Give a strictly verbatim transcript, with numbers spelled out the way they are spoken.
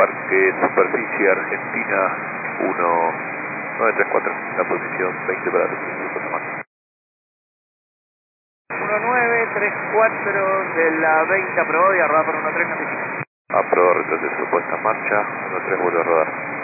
Parque Superficie Argentina uno nueve tres cuatro, la posición veinte para tu uno nueve tres cuatro de la veinte aprobado y arroba por uno tres notifica. Aprobado, retroceso, puesta en marcha, uno tres vuelve a rodar.